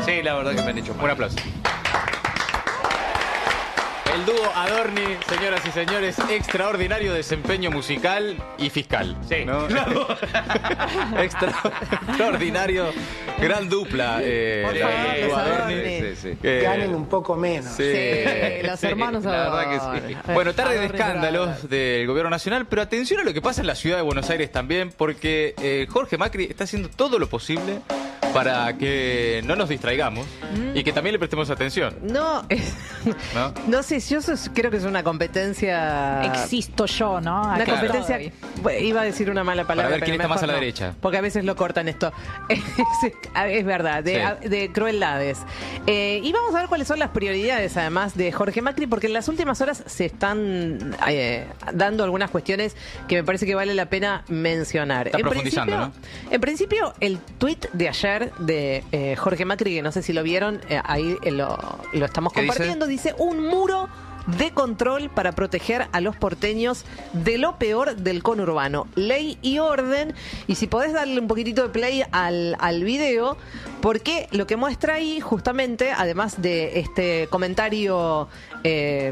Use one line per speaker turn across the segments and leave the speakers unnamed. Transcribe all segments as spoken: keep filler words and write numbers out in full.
Sí, la verdad que me han hecho mal.
Un aplauso. El dúo Adorni, señoras y señores, extraordinario desempeño musical y fiscal.
Sí,
¿no?
claro.
Extra, extraordinario, gran dupla. Eh,
Por
la-
favor,
el dúo
los
Adorni.
Adorni.
Sí, sí. Eh,
Ganen un poco menos.
Sí,
Sí, los hermanos
La verdad
Adorni.
que sí. Bueno, tarde de
Adorni
escándalos
Brothers.
del gobierno nacional, pero atención a lo que pasa en la ciudad de Buenos Aires también, porque eh, Jorge Macri está haciendo todo lo posible para que no nos distraigamos y que también le prestemos atención.
No, es-
¿No?
no sé, yo sos- creo que es una competencia.
Existo yo, ¿no?
Una
Acá
competencia.
estoy.
Bueno, iba a decir una mala palabra.
Para ver quién
pero
está más
mejor
a la
no,
derecha.
Porque a veces lo cortan esto. Es, es verdad, de,
Sí.
de crueldades. Eh, y vamos a ver cuáles son las prioridades, además, de Jorge Macri, porque en las últimas horas se están eh, dando algunas cuestiones que me parece que vale la pena mencionar.
Está profundizando,
principio, en principio, el tuit de ayer de eh, Jorge Macri, que no sé si lo vieron, eh, ahí eh, lo, lo estamos
¿Qué dice?
compartiendo, dice un muro de control para proteger a los porteños de lo peor del conurbano. Ley y orden. Y si podés darle un poquitito de play al, al video, porque lo que muestra ahí, justamente, además de este comentario eh,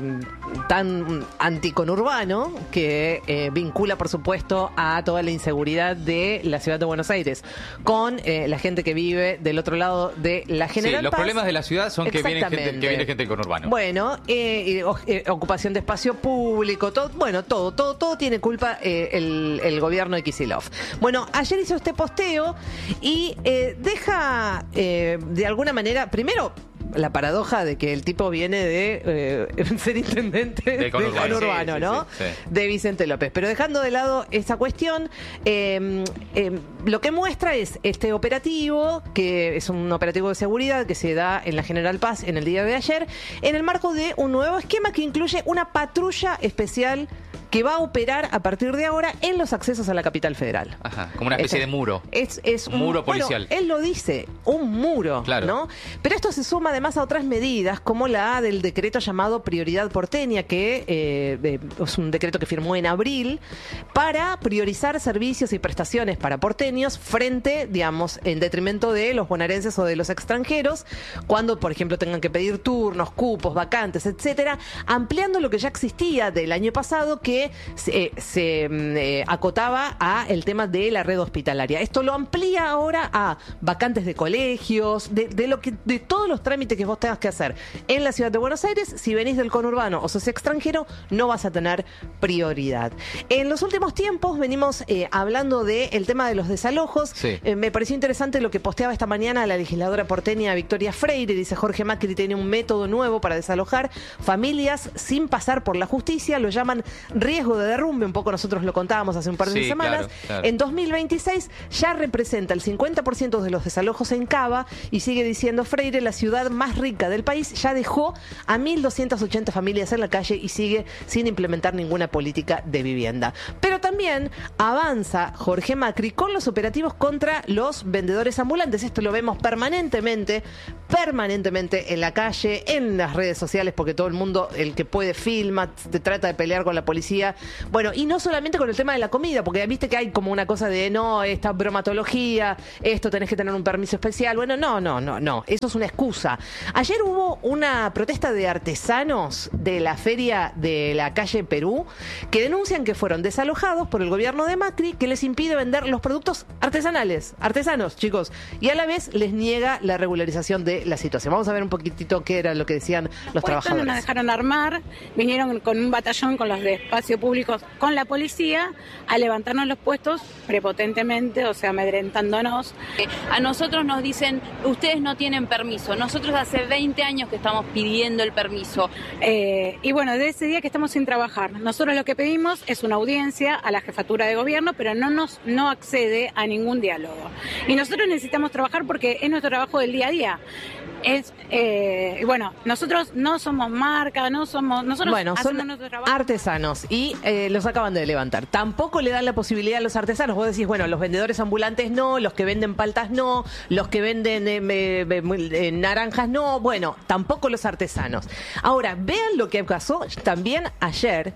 tan anticonurbano, que eh, vincula, por supuesto, a toda la inseguridad de la ciudad de Buenos Aires, con eh, la gente que vive del otro lado de la General
Sí, los
Paz.
problemas de la ciudad son que viene gente,
Exactamente.
que viene gente del conurbano.
Bueno, eh, y, o- eh, ocupación de espacio público, todo, bueno, todo, todo, todo tiene culpa eh, el, el gobierno de Kicillof. Bueno, ayer hizo este posteo y eh, deja eh, de alguna manera, primero, la paradoja de que el tipo viene de eh, ser intendente
Del
del
conurbano.
conurbano,
Sí, sí,
¿no?
sí, sí.
De Vicente López. Pero dejando de lado esa cuestión, eh, eh, lo que muestra es este operativo, que es un operativo de seguridad que se da en la General Paz en el día de ayer, en el marco de un nuevo esquema que incluye una patrulla especial que va a operar a partir de ahora en los accesos a la capital federal.
Ajá, como una especie
Este-
de muro.
Es, es un
Muro
bueno,
policial.
él lo dice, un muro,
Claro.
¿no? Pero esto se suma además a otras medidas, como la del decreto llamado Prioridad Porteña, que eh, eh, es un decreto que firmó en abril, para priorizar servicios y prestaciones para porteños frente, digamos, en detrimento de los bonaerenses o de los extranjeros, cuando, por ejemplo, tengan que pedir turnos, cupos, vacantes, etcétera, ampliando lo que ya existía del año pasado, que se, se, mm, eh, acotaba a el tema de la red hospitalaria. Esto lo amplía ahora a vacantes de colegios, de, de lo que, de todos los trámites que vos tengas que hacer en la ciudad de Buenos Aires. Si venís del conurbano o sos extranjero, no vas a tener prioridad. En los últimos tiempos venimos eh, hablando del tema de los desalojos.
Sí.
Eh, me pareció interesante lo que posteaba esta mañana la legisladora porteña Victoria Freire. Dice: Jorge Macri tiene un método nuevo para desalojar familias sin pasar por la justicia. Lo llaman riesgo de derrumbe. Un poco nosotros lo contábamos hace un par de
Sí,
semanas.
claro, claro.
En dos mil veintiséis ya representa el cincuenta por ciento de los desalojos en Cava, y sigue diciendo Freire, la ciudad más rica del país ya dejó a mil doscientas ochenta familias en la calle y sigue sin implementar ninguna política de vivienda. Pero también avanza Jorge Macri con los operativos contra los vendedores ambulantes. Esto lo vemos permanentemente, permanentemente en la calle, en las redes sociales, porque todo el mundo, el que puede, filma, te trata de pelear con la policía. Bueno, y no solamente con el tema de la comida, porque viste que hay como una cosa de no, esta bromatología, esto tenés que tener un permiso especial. Bueno, no, no, no, no, eso es una excusa. Ayer hubo una protesta de artesanos de la feria de la calle Perú que denuncian que fueron desalojados por el gobierno de Macri, que les impide vender los productos artesanales, artesanos, chicos, y a la vez les niega la regularización de la situación. Vamos a ver un poquitito qué era lo que decían los
Puesto, no
trabajadores.
nos dejaron armar, vinieron con un batallón con los de espacio público, con la policía, a levantarnos los puestos prepotentemente, o sea, amedrentándonos.
A nosotros nos dicen, ustedes no tienen permiso. Nosotros hace veinte años que estamos pidiendo el permiso.
Eh, y bueno, de ese día que estamos sin trabajar, nosotros lo que pedimos es una audiencia a la jefatura de gobierno, pero no nos no accede a ningún diálogo. Y nosotros necesitamos trabajar porque es nuestro trabajo del día a día. Es, eh, bueno, nosotros no somos marca, no somos, nosotros
Bueno,
hacemos
son
nuestro trabajo.
artesanos y eh, los acaban de levantar. Tampoco le dan la posibilidad a los artesanos. Vos decís, bueno, los vendedores ambulantes no, los que venden paltas no, los que venden eh, me- me- eh, naranjas no. Bueno, tampoco los artesanos. Ahora, vean lo que pasó también ayer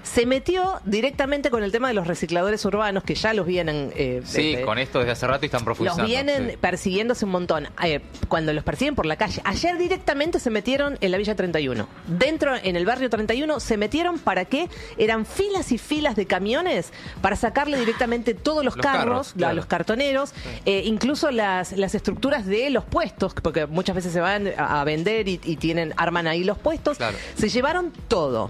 se metió directamente con el tema de los recicladores urbanos, que ya los vienen... Eh,
sí,
eh,
con esto desde hace rato y están profundizando.
Los vienen
sí.
persiguiéndose un montón. Eh, cuando los persiguen por la calle. Ayer directamente se metieron en la Villa treinta y uno. Dentro, en el barrio treinta y uno, se metieron para qué? Eran filas y filas de camiones para sacarle directamente todos los,
los
carros,
carros claro.
a los cartoneros, sí. eh, incluso las, las estructuras de los puestos, porque muchas veces se van a, a vender y, y tienen, arman ahí los puestos.
Claro.
Se llevaron todo.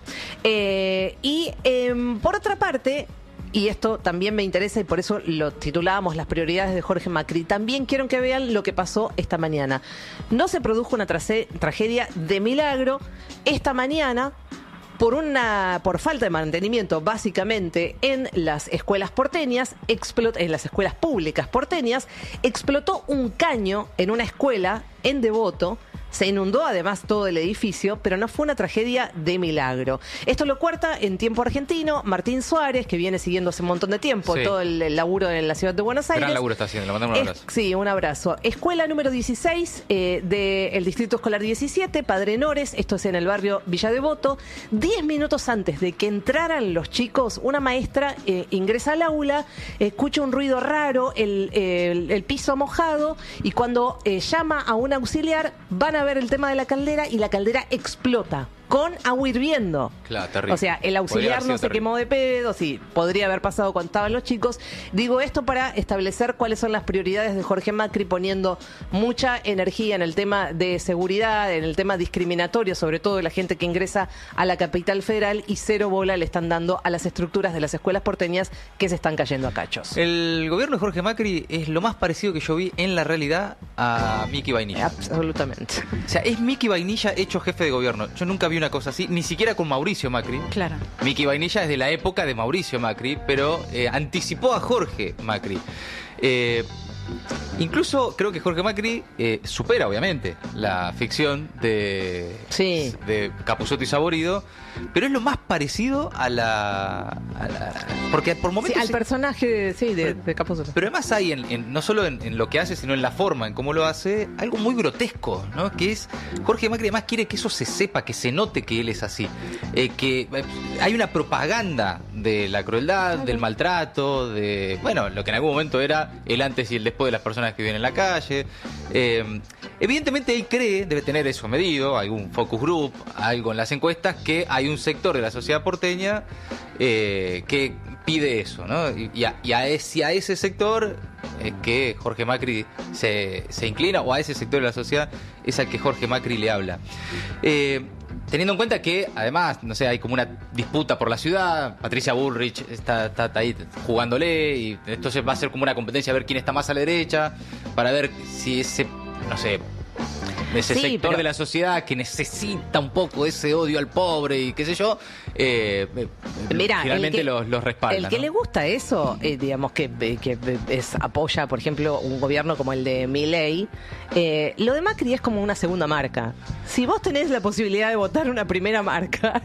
Eh, y eh, por otra parte... Y esto también me interesa y por eso lo titulábamos las prioridades de Jorge Macri. También quiero que vean lo que pasó esta mañana. No se produjo una trase- tragedia de milagro. Esta mañana, por una por falta de mantenimiento, básicamente, en las escuelas porteñas, explot- en las escuelas públicas porteñas, explotó un caño en una escuela en Devoto. Se inundó además todo el edificio, pero no fue una tragedia de milagro. Esto lo cuenta en Tiempo Argentino Martín Suárez, que viene siguiendo hace un montón de tiempo sí. todo el, el laburo en la ciudad de Buenos Aires.
Gran laburo está haciendo, le mandamos un abrazo.
Es, sí, un abrazo. Escuela número dieciséis eh, del Distrito Escolar diecisiete, Padre Nores, esto es en el barrio Villa Devoto. Diez minutos antes de que entraran los chicos, una maestra eh, ingresa al aula, escucha un ruido raro, el, el, el piso mojado, y cuando eh, llama a un auxiliar, van a ver el tema de la caldera y la caldera explota con agua hirviendo.
Claro, terrible.
O sea, el auxiliar no se terrible. quemó de pedo, sí, podría haber pasado cuando estaban los chicos. Digo esto para establecer cuáles son las prioridades de Jorge Macri, poniendo mucha energía en el tema de seguridad, en el tema discriminatorio, sobre todo de la gente que ingresa a la capital federal, y cero bola le están dando a las estructuras de las escuelas porteñas que se están cayendo a cachos.
El gobierno de Jorge Macri es lo más parecido que yo vi en la realidad a Mickey Vainilla.
Absolutamente.
O sea, es Mickey Vainilla hecho jefe de gobierno. Yo nunca vi una cosa así, ni siquiera con Mauricio Macri.
Claro.
Mickey Vainilla es de la época de Mauricio Macri, pero eh, anticipó a Jorge Macri. Eh, incluso creo que Jorge Macri eh, supera, obviamente, la ficción de,
sí.
de Capusotto y Saborido, pero es lo más parecido a la... A la porque por momentos...
Sí, al personaje, sí, de, de Capusotto.
Pero además hay, en, en, no solo en, en lo que hace, sino en la forma, en cómo lo hace, algo muy grotesco, ¿no? Que es, Jorge Macri además quiere que eso se sepa, que se note que él es así. Eh, que eh, hay una propaganda de la crueldad, del maltrato, de, bueno, lo que en algún momento era el antes y el después de las personas que viven en la calle. Eh, evidentemente él cree, debe tener eso medido, algún focus group, algo en las encuestas, que hay un sector de la sociedad porteña eh, que pide eso, ¿no? Y, y, a, y a, ese, a ese sector es que Jorge Macri se, se inclina, o a ese sector de la sociedad es al que Jorge Macri le habla. Eh, Teniendo en cuenta que, además, no sé, hay como una disputa por la ciudad, Patricia Bullrich está, está, está ahí jugándole, y entonces va a ser como una competencia a ver quién está más a la derecha, para ver si ese, no sé, ese sí, sector pero... de la sociedad que necesita un poco ese odio al pobre y qué sé yo, eh, Mirá, finalmente que, los, los respalda.
El que
¿no?
le gusta eso, eh, digamos que, que es, apoya, por ejemplo, un gobierno como el de Milei, eh, lo de Macri es como una segunda marca. Si vos tenés la posibilidad de votar una primera marca,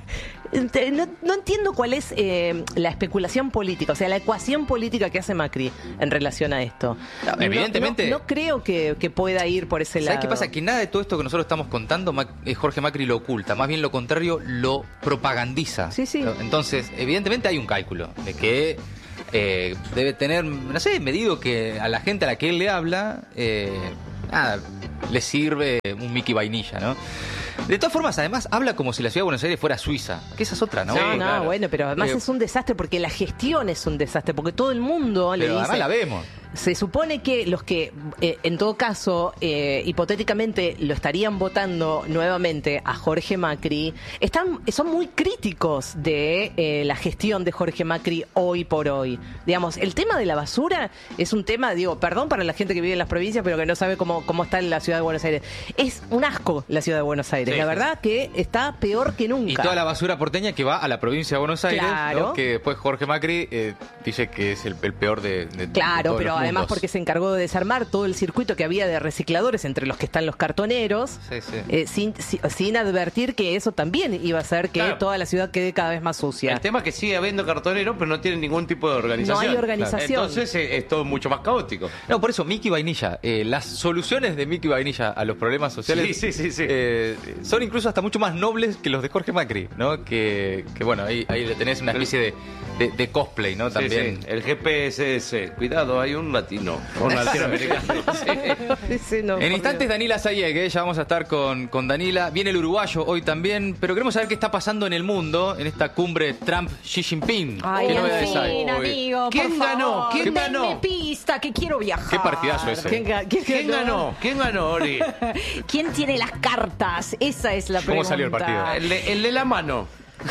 no, no entiendo cuál es eh, la especulación política, o sea, la ecuación política que hace Macri en relación a esto.
No, evidentemente.
No, no, no creo que, que pueda ir por ese lado.
¿Sabes qué pasa? Que nada de todo esto que nosotros estamos contando, Mac, eh, Jorge Macri lo oculta, más bien lo contrario, lo propagandiza.
Sí, sí.
Entonces, evidentemente hay un cálculo de que eh, debe tener, no sé, medido que a la gente a la que él le habla, eh, nada, le sirve un Mickey Vainilla, ¿no? De todas formas, además, habla como si la ciudad de Buenos Aires fuera Suiza, que esa es otra, ¿no?
No,
sí,
no,
claro.
Bueno, pero además
eh,
es un desastre porque la gestión es un desastre, porque todo el mundo le
pero
dice...
además la vemos.
Se supone que los que, eh, en todo caso, eh, hipotéticamente lo estarían votando nuevamente a Jorge Macri, están, son muy críticos de eh, la gestión de Jorge Macri hoy por hoy. Digamos, el tema de la basura es un tema, digo, perdón para la gente que vive en las provincias, pero que no sabe cómo, cómo está en la ciudad de Buenos Aires. Es un asco la ciudad de Buenos Aires. Sí, la verdad sí. que está peor que nunca.
Y toda la basura porteña que va a la provincia de Buenos Aires,
claro.
¿no? Que después Jorge Macri eh, dice que es el, el peor de, de
Claro,
de
pero además porque se encargó de desarmar todo el circuito que había de recicladores, entre los que están los cartoneros,
Sí, sí.
eh, sin, sin, sin advertir que eso también iba a hacer que
Claro.
toda la ciudad quede cada vez más sucia.
El tema es que sigue habiendo cartoneros, pero no tienen ningún tipo de organización.
No hay organización.
Entonces eh, es todo mucho más caótico.
No, por eso, Mickey Vainilla, eh, las soluciones de Mickey Vainilla a los problemas sociales
Sí, sí, sí, sí.
eh, son incluso hasta mucho más nobles que los de Jorge Macri, ¿no? Que, que bueno, ahí, ahí le tenés una especie de, de, de cosplay, ¿no?
Sí,
También.
sí. El G P S S. Cuidado, hay un latino. Un latinoamericano. Sí.
Sí, no,
En
por
instantes
Dios.
Danila Sayeg, ¿eh? Ya vamos a estar con, con Danila. Viene el uruguayo hoy también, pero queremos saber qué está pasando en el mundo, en esta cumbre Trump-Xi Jinping.
Ay,
¿Qué
en
novedades
fin,
hay?
amigo,
¿Quién
por
ganó?
favor,
¿Quién
denme
ganó?
pista, que quiero viajar.
Qué partidazo ese.
¿Quién, ga- quién
¿Quién ganó? ¿Quién ganó, Ori?
¿Quién tiene las cartas? Esa es la
¿Cómo
pregunta.
salió el partido?
El de, el de la mano.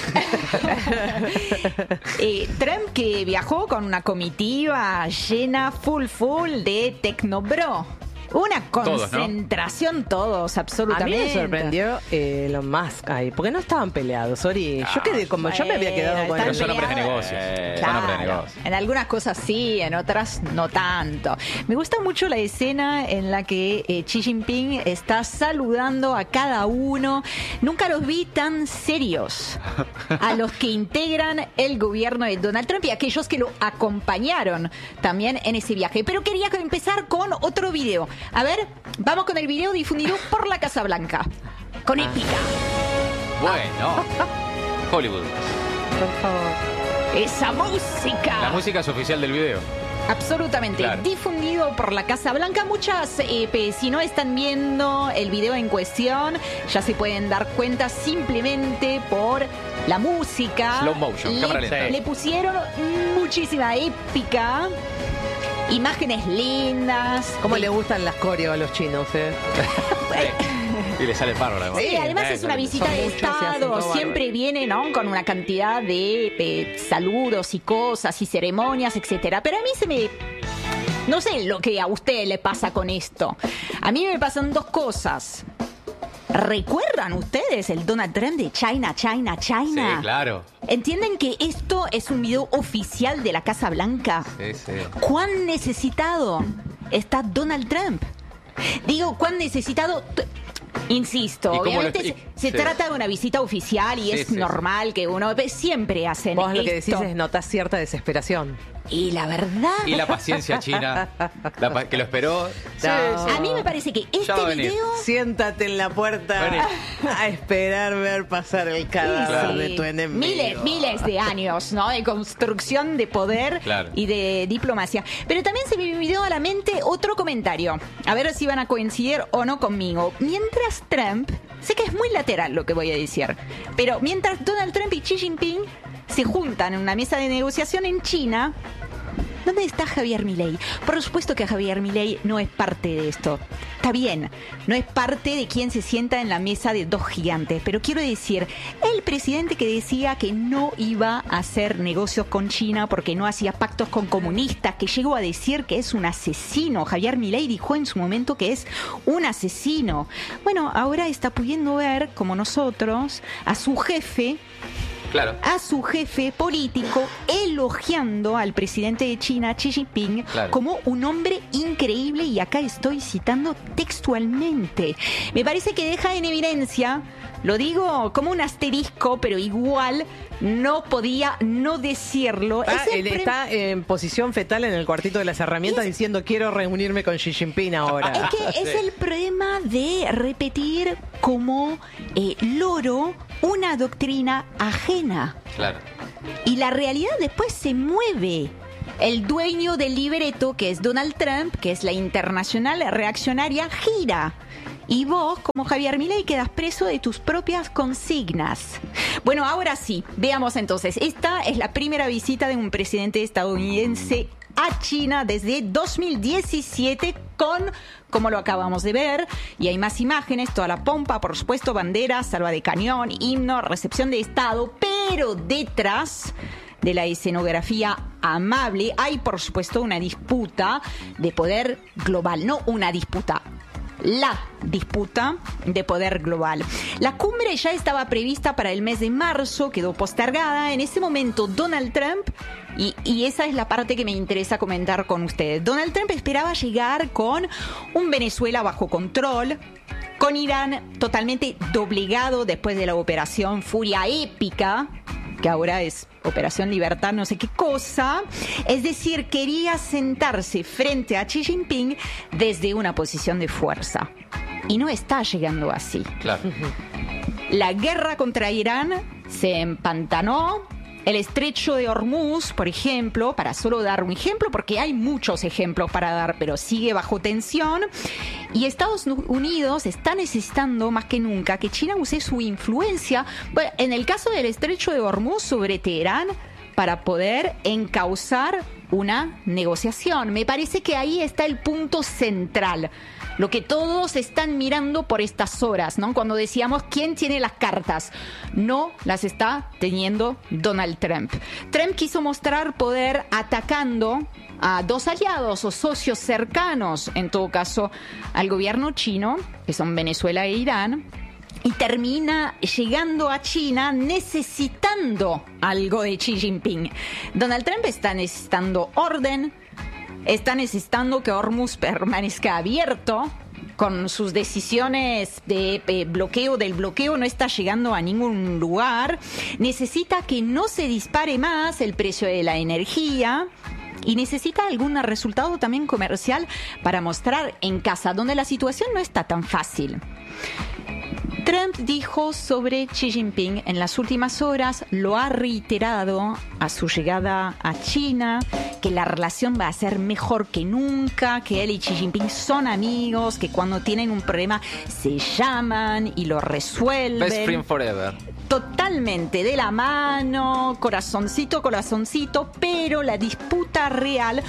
Eh, Trump, que viajó con una comitiva llena full full de Tecnobro. Una
Todos, ¿no?
concentración, todos,
A
absolutamente.
mí me sorprendió eh, Elon Musk ahí, porque no estaban peleados, Ori. Yo quedé como, yo me había quedado con
Pero
Están
son hombres de
peleados.
negocios.
Eh,
Son hombres de
Claro,
negocios.
en algunas cosas sí, en otras no tanto. Me gusta mucho la escena en la que eh, Xi Jinping está saludando a cada uno. Nunca los vi tan serios a los que integran el gobierno de Donald Trump y a aquellos que lo acompañaron también en ese viaje. Pero quería empezar con otro video. A ver, vamos con el video difundido por la Casa Blanca. Con épica.
Bueno, Hollywood.
Por favor.
Esa música.
La música es oficial del video.
Absolutamente,
Claro.
difundido por la Casa Blanca. Muchas, eh, pe- si no están viendo el video en cuestión, ya se pueden dar cuenta simplemente por la música.
Slow motion, cámara lenta.
Le, le pusieron muchísima épica, imágenes lindas.
¿Cómo
de-
le gustan las coreos a los chinos, eh?
Y le sale bárbaro, además.
Sí, además
eh,
es una
son
visita de
muchos y hacen
Estado,
todo
siempre viene, ¿no? Con una cantidad de eh, saludos y cosas y ceremonias, etcétera. Pero a mí se me... No sé lo que a usted le pasa con esto. A mí me pasan dos cosas. ¿Recuerdan ustedes el Donald Trump de China, China, China?
Sí, claro.
¿Entienden que esto es un video oficial de la Casa Blanca?
Sí, sí.
¿Cuán necesitado está Donald Trump? Digo, ¿cuán necesitado? T- Insisto,
¿Y cómo lo
obviamente
est- y-
se, se
sí.
trata de una visita oficial y
Sí,
es
sí,
normal que uno siempre hacen
Vos lo que decís
esto.
es notar cierta desesperación.
Y la verdad,
Y la paciencia china, la pa- que lo esperó.
Sí,
a mí me parece que
Ya va a
este
venir.
video
Siéntate en la puerta
Vení.
a esperar ver pasar el cadáver
Sí,
de
sí.
tu enemigo.
Miles, miles de años, ¿no? De construcción de poder
Claro.
y de diplomacia. Pero también se me vino a la mente otro comentario. A ver si van a coincidir o no conmigo. Mientras Trump, sé que es muy lateral lo que voy a decir, pero mientras Donald Trump y Xi Jinping se juntan en una mesa de negociación en China, ¿dónde está Javier Milei? Por supuesto que Javier Milei no es parte de esto. Está bien, no es parte de quien se sienta en la mesa de dos gigantes, pero quiero decir, el presidente que decía que no iba a hacer negocios con China porque no hacía pactos con comunistas, que llegó a decir que es un asesino. Javier Milei dijo en su momento que es un asesino. Bueno, ahora está pudiendo ver, como nosotros, a su jefe
Claro.
a su jefe político elogiando al presidente de China, Xi Jinping,
Claro.
como un hombre increíble, y acá estoy citando textualmente. Me parece que deja en evidencia, lo digo como un asterisco, pero igual no podía no decirlo.
Está,
Es el
él
pre-
está en posición fetal en el cuartito de las herramientas
Es-
diciendo quiero reunirme con Xi Jinping ahora.
Es que es el problema de repetir como eh, loro una doctrina ajena.
Claro.
Y la realidad después se mueve. El dueño del libreto, que es Donald Trump, que es la internacional reaccionaria, gira. Y vos, como Javier Milei, quedas preso de tus propias consignas. Bueno, ahora sí, veamos entonces. Esta es la primera visita de un presidente estadounidense a China desde dos mil diecisiete con, como lo acabamos de ver, y hay más imágenes, toda la pompa, por supuesto, bandera, salva de cañón, himno, recepción de Estado, pero detrás de la escenografía amable hay, por supuesto, una disputa de poder global, no una disputa la disputa de poder global. La cumbre ya estaba prevista para el mes de marzo, quedó postergada. En ese momento Donald Trump, y, y esa es la parte que me interesa comentar con ustedes, Donald Trump esperaba llegar con un Venezuela bajo control, con Irán totalmente doblegado después de la operación Furia Épica, que ahora es Operación Libertad, no sé qué cosa. Es decir, quería sentarse frente a Xi Jinping desde una posición de fuerza. Y no está llegando así.
Claro.
La guerra contra Irán se empantanó. El estrecho de Hormuz, por ejemplo, para solo dar un ejemplo, porque hay muchos ejemplos para dar, pero sigue bajo tensión. Y Estados Unidos está necesitando más que nunca que China use su influencia, bueno, en el caso del estrecho de Hormuz, sobre Teherán, para poder encauzar una negociación. Me parece que ahí está el punto central. Lo que todos están mirando por estas horas, ¿no? Cuando decíamos quién tiene las cartas, no las está teniendo Donald Trump. Trump quiso mostrar poder atacando a dos aliados o socios cercanos, en todo caso, al gobierno chino, que son Venezuela e Irán, y termina llegando a China necesitando algo de Xi Jinping. Donald Trump está necesitando orden, está necesitando que Hormuz permanezca abierto. Con sus decisiones de eh, bloqueo del bloqueo no está llegando a ningún lugar. Necesita que no se dispare más el precio de la energía. Y necesita algún resultado también comercial para mostrar en casa, donde la situación no está tan fácil. Trump dijo sobre Xi Jinping en las últimas horas, lo ha reiterado a su llegada a China, que la relación va a ser mejor que nunca, que él y Xi Jinping son amigos, que cuando tienen un problema se llaman y lo resuelven.
Best friend forever.
Totalmente de la mano, corazoncito, corazoncito, pero la disputa real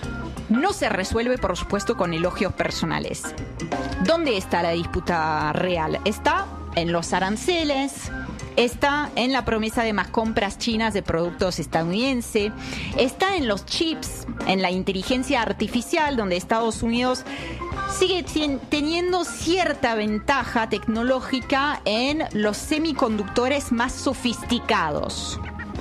no se resuelve, por supuesto, con elogios personales. ¿Dónde está la disputa real? Está en los aranceles, está en la promesa de más compras chinas de productos estadounidenses, está en los chips, en la inteligencia artificial, donde Estados Unidos sigue teniendo cierta ventaja tecnológica en los semiconductores más sofisticados.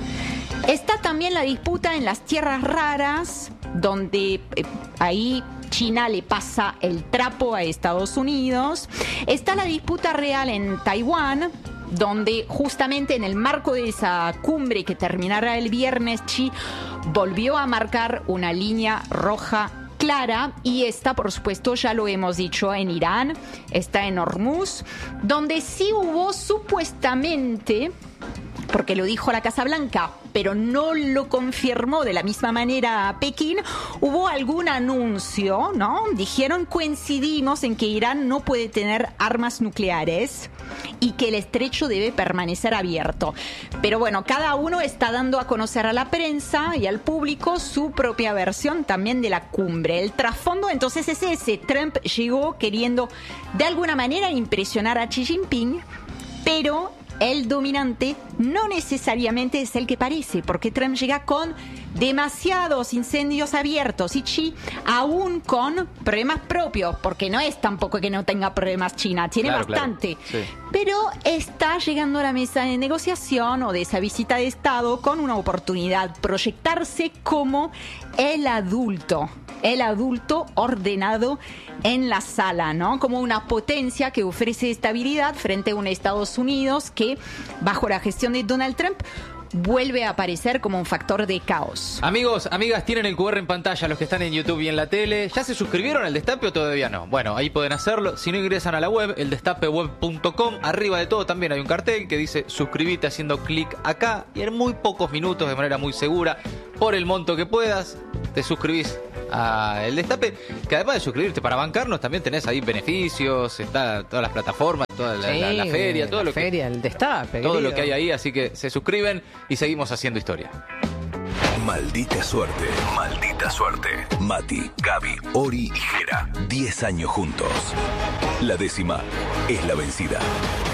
Está también la disputa en las tierras raras, donde eh, ahí China le pasa el trapo a Estados Unidos. Está la disputa real en Taiwán, donde justamente en el marco de esa cumbre que terminará el viernes, Xi volvió a marcar una línea roja clara, y está, por supuesto, ya lo hemos dicho, en Irán, está en Hormuz, donde sí hubo supuestamente, porque lo dijo la Casa Blanca, pero no lo confirmó de la misma manera a Pekín, hubo algún anuncio, ¿no? Dijeron, coincidimos en que Irán no puede tener armas nucleares y que el estrecho debe permanecer abierto. Pero bueno, cada uno está dando a conocer a la prensa y al público su propia versión también de la cumbre. El trasfondo entonces es ese: Trump llegó queriendo de alguna manera impresionar a Xi Jinping, pero el dominante no necesariamente es el que parece, porque Trump llega con demasiados incendios abiertos y Xi aún con problemas propios, porque no es tampoco que no tenga problemas China, tiene
claro,
bastante.
Claro. Sí.
Pero está llegando a la mesa de negociación o de esa visita de Estado con una oportunidad, proyectarse como el adulto. El adulto ordenado en la sala, ¿no? Como una potencia que ofrece estabilidad frente a un Estados Unidos que, bajo la gestión de Donald Trump, vuelve a aparecer como un factor de caos.
Amigos, amigas, tienen el cu erre en pantalla los que están en YouTube y en la tele. ¿Ya se suscribieron al Destape o todavía no? Bueno, ahí pueden hacerlo. Si no, ingresan a la web, el destape web punto com. Arriba de todo también hay un cartel que dice suscribite haciendo clic acá. Y en muy pocos minutos, de manera muy segura, por el monto que puedas, te suscribís a El Destape, que además de suscribirte para bancarnos, también tenés ahí beneficios, está todas las plataformas, toda la,
Sí,
la, la feria, todo
la
lo
feria,
que
el Destape,
todo
querido.
lo que hay ahí, así que se suscriben y seguimos haciendo historia.
Maldita suerte, maldita suerte. Mati, Gaby, Ori y Jera, diez años juntos. La décima es la vencida.